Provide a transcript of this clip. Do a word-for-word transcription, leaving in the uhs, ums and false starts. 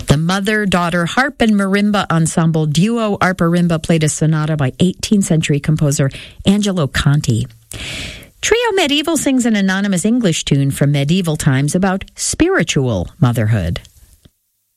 The mother-daughter harp and marimba ensemble duo Arparimba played a sonata by eighteenth century composer Angelo Conti. Trio Medieval sings an anonymous English tune from medieval times about spiritual motherhood.